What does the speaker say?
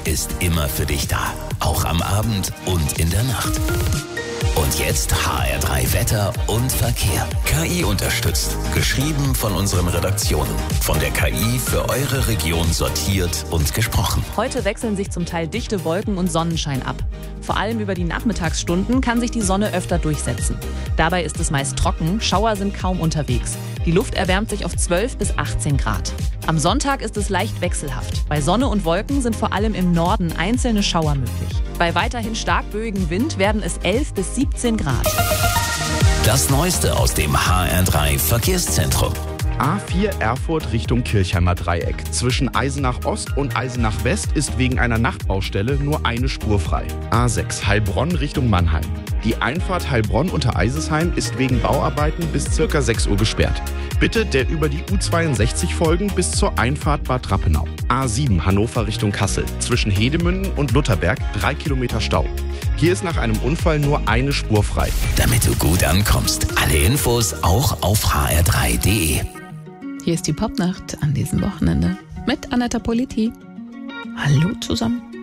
ist immer für dich da. Auch am Abend und in der Nacht. Und jetzt HR3 Wetter und Verkehr. KI unterstützt. Geschrieben von unseren Redaktionen. Von der KI für eure Region sortiert und gesprochen. Heute wechseln sich zum Teil dichte Wolken und Sonnenschein ab. Vor allem über die Nachmittagsstunden kann sich die Sonne öfter durchsetzen. Dabei ist es meist trocken, Schauer sind kaum unterwegs. Die Luft erwärmt sich auf 12 bis 18 Grad. Am Sonntag ist es leicht wechselhaft. Bei Sonne und Wolken sind vor allem im Norden einzelne Schauer möglich. Bei weiterhin stark böigem Wind werden es 11 bis 17 Grad. Das Neueste aus dem HR3 Verkehrszentrum. A4 Erfurt Richtung Kirchheimer Dreieck. Zwischen Eisenach Ost und Eisenach West ist wegen einer Nachtbaustelle nur eine Spur frei. A6 Heilbronn Richtung Mannheim. Die Einfahrt Heilbronn unter Eisesheim ist wegen Bauarbeiten bis ca. 6 Uhr gesperrt. Bitte der über die U62 folgen bis zur Einfahrt Bad Rappenau. A7 Hannover Richtung Kassel. Zwischen Hedemünden und Lutherberg 3 Kilometer Stau. Hier ist nach einem Unfall nur eine Spur frei. Damit du gut ankommst. Alle Infos auch auf hr3.de. Hier ist die Popnacht an diesem Wochenende mit Anetta Politi. Hallo zusammen.